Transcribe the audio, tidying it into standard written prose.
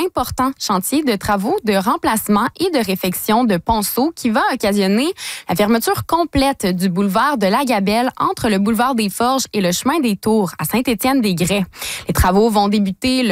important chantier de travaux de remplacement et de réfection de ponceaux qui va occasionner la fermeture complète du boulevard de la Gabelle entre le boulevard des Forges et le chemin des Tours à Saint-Étienne-des-Grès. Les travaux vont débuter